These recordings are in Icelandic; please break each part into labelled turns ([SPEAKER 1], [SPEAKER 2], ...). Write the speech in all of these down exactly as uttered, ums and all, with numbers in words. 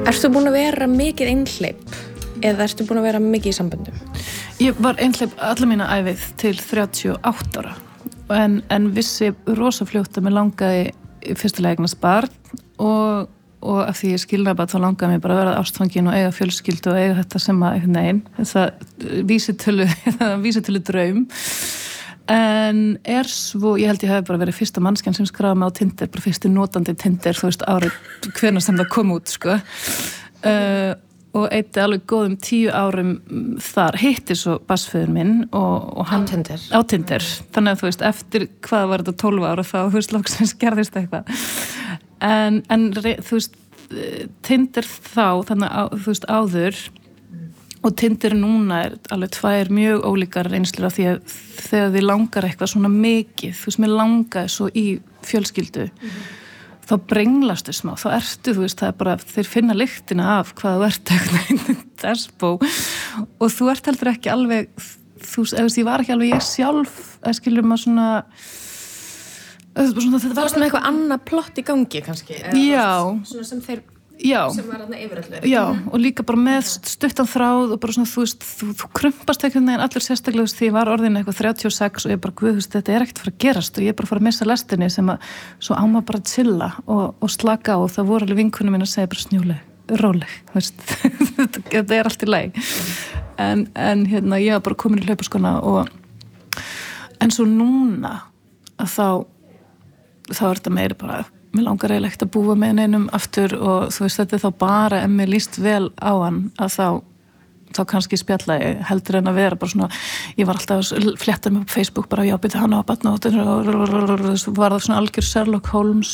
[SPEAKER 1] Ertu búin að vera mikið einhleyp eða ertu búin að vera mikið í samböndum?
[SPEAKER 2] Ég var einhleyp alla mína ævið til þrjátíu og átta ára en, en vissi rosa fljótt að mér langaði fyrstilega eignast barn og, og af því ég skilnaði bara þá langaði mér bara að vera ástfangin og eiga fjölskyldu og eiga þetta sem að einhvern veginn þessa vísitölu, vísitölu draum. En er svo, ég held ég hef bara verið fyrsta mannskjan sem skráði mig á Tinder, bara fyrsti notandi Tinder, þú veist, árið hvenær sem það kom út, sko. Uh, og eitti alveg góðum tíu árum þar, hitti svo bassföður minn og, og hann...
[SPEAKER 1] Á Tinder.
[SPEAKER 2] Á Tinder. Þannig að þú veist, eftir hvað var þetta tólf ára þá, þú veist, loksins gerðist eitthvað. En, en þú veist, Tinder þá, þannig að, þú veist, áður... Og Tinder núna er alveg tvær mjög ólíkar reynslur af því að þegar þið langar eitthvað svona mikið, þú veist, mér langaði svo í fjölskyldu, mm-hmm. þá brenglastu smá, þá ertu, þú veist, það er bara, þeir finna lyktina af hvað þú ert eitthvað, despo, og þú ert heldur ekki alveg, þú veist, ég var ekki alveg ég sjálf, að skilur maður svona, svona
[SPEAKER 1] þetta var svona eitthvað annað plott í gangi, kannski.
[SPEAKER 2] Já.
[SPEAKER 1] Svona sem þeir...
[SPEAKER 2] Já,
[SPEAKER 1] sem var þarna yfir öllu.
[SPEAKER 2] Já, og líka bara með stuttan þráð og bara svona, þú veist, þú, þú krumpast einhvern veginn allir sérstaklega því ég var orðin eitthvað þrjátíu og sex og ég bara, guð, þú veist, þetta er ekkert að fara að gerast og ég er bara að fara að missa lestinni sem að svo á maður bara að chilla og, og slaka á og það voru alveg vinkunum mín að segja bara snjúleg, róleg, þú veist, þetta er allt í lagi. En, en hérna, ég var bara komin í hlaupaskona og en svo núna að þá, þá er þetta meiri bara mér langar eiginlega ekkert að búa með neinum aftur og þú veist þetta er þá bara ef mér líst vel á hann að þá þá kannski spjalla ég heldur en að vera bara svona, ég var alltaf að fletta mig á Facebook bara já, byrja hann á að batna og var það svona algjör Sherlock Holmes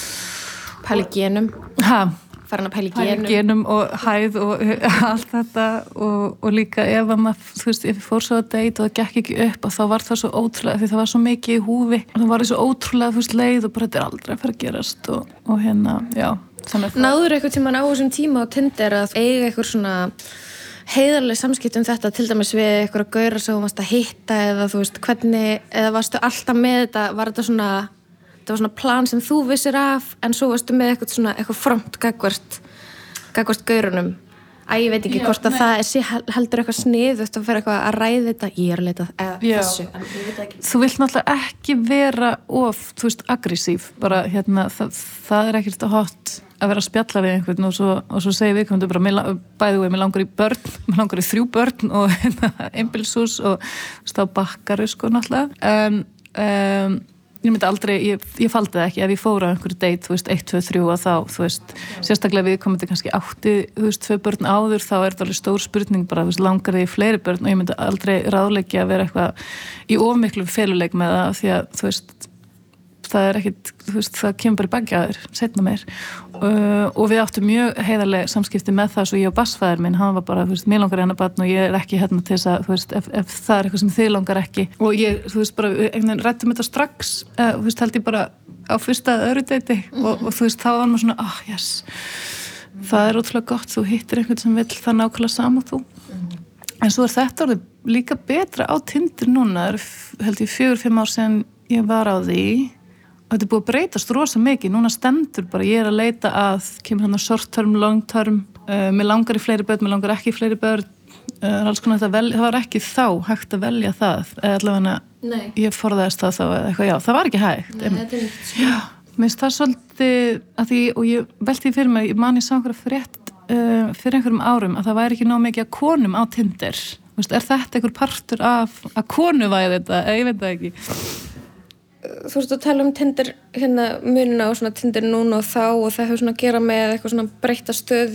[SPEAKER 1] pæli genum
[SPEAKER 2] ha,
[SPEAKER 1] farin að pæli
[SPEAKER 2] pæli
[SPEAKER 1] genum.
[SPEAKER 2] genum og hæð og allt þetta og, og líka ef að maður, þú veist, ef ég fór svo að deyta og það gekk ekki upp og þá var það svo ótrúlega því það var svo mikið í húfi og það var svo ótrúlega, þú veist, leið og bara þetta er aldrei að fara að gerast og, og hérna, já
[SPEAKER 1] Náður eitthvað tímann á þessum tíma á Tinder að eiga eitthvað svona heiðarleg samskipt um þetta, til dæmis við eitthvað að gauðra sem þú varst að hitta eða þú veist, hvernig, eða varstu alltaf með þetta, var þetta svona þetta var svona plan sem þú vissir af en svo varstu með eitthvað svona eitthvað fromt gagvart gagvart gaurunum að ég veit ekki Já, hvort að nei. Það er sé heldur eitthvað sniðugt að vera eitthvað að ræða þetta ég er að leita eða þessu en ég veit ekki.
[SPEAKER 2] Þú vilt náttúrulega ekki vera of, þú veist, aggressív bara hérna, það, það er ekkert hot að vera að spjalla við einhvern og svo, og svo segir við komum bara, mér, bæði við, mér langar í börn mér langar í þrjú börn og einbýlishús og stá bakkari sko náttúrulega um, um, ég myndi aldrei, ég, ég faldi það ekki ef ég fór á einhverju date, þú veist, eitt, tvö, þrjú og þá, þú veist, sérstaklega við komum til kannski átti, þú veist, tvö börn áður þá er þetta alveg stór spurning bara, þú veist, langar þig í fleiri börn og ég myndi aldrei ráðleggja að vera eitthvað í of miklu feluleik með það því að, þú veist, það er ekkit, þú veist, það kemur bara í baggi að þér, setna meir uh, og við áttum mjög heiðarlega samskipti með það svo ég og bassfæður minn, hann var bara, þú veist, mér langar hérna barn og ég er ekki hérna til þess að, þú veist, ef, ef það er eitthvað sem þið langar ekki og ég, þú veist, bara, einhvern veginn rættum þetta strax, uh, þú veist, held ég bara á fyrsta öðru deiti mm-hmm. og, og þú veist, þá var maður svona, ah, oh, yes mm-hmm. það er ótrúlega gott, þú hittir einhvern sem vill það nákvæmlega sama þú mm-hmm. en svo er þetta orðið líka betra á Tinder núna, held ég fjögur, fimm ár síðan ég var á því þetta er búið að breytast rosa mikið, núna stendur bara, ég er að leita að, kemur hann á short term, long term, uh, mér langar í fleiri börn, mér langar ekki í fleiri börn, uh, alls konar þetta vel, það var ekki þá hægt að velja það, eða allavega, ég forðaðist það þá, eða eitthvað, já, það var ekki hægt.
[SPEAKER 1] Nei, þetta er nýtt.
[SPEAKER 2] Já, mér finnst það svolítið, að því, og ég velti því fyrir mig, ég man ég sá einhverja frétt uh, fyrir einhverjum árum, að það væri ekki nóg mikið að konum á Tinder, veist, er þetta einhver partur af að konu væði þetta, ég veit það ekki.
[SPEAKER 1] Þú veist að tala um Tinder hérna munina og svona Tinder núna og þá og það hefur svona að gera með eitthvað svona breytta stöðu